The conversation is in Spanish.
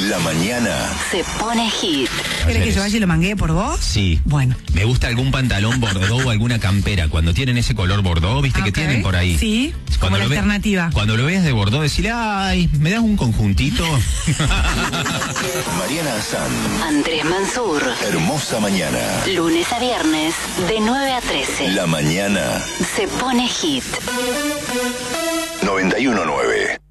La mañana se pone hit. ¿Querés que yo vaya y lo manguee por vos? Sí. Bueno. Me gusta algún pantalón bordó o alguna campera. Cuando tienen ese color bordó, viste que tienen por ahí. Sí, como la alternativa. Cuando lo veas de bordó, decirle, ay, ¿me das un conjuntito? Mariana Azán, Andrés Mansur. hermosa mañana. Lunes a viernes, de 9 a 13. La mañana Se pone hit. 91.9.